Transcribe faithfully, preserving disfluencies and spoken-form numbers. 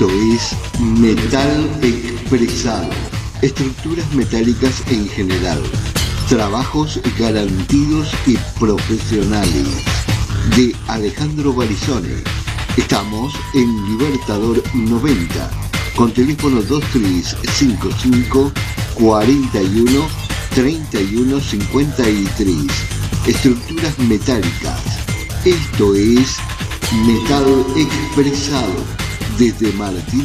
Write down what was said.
Esto es metal expresado, estructuras metálicas en general, trabajos garantidos y profesionales, de Alejandro Barizone. Estamos en Libertador noventa, con teléfono dos tres cinco cinco, cuatro uno, treinta y uno cincuenta y tres. Estructuras metálicas. Esto es metal expresado desde Martín